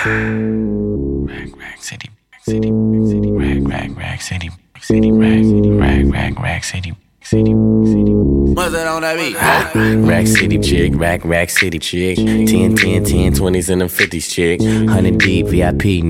Rag city, city, city, rag city, city, rag city. What's that on that beat? Rack City chick, rack city chick. 10, 20s and them 50s chick. 100 deep VIP.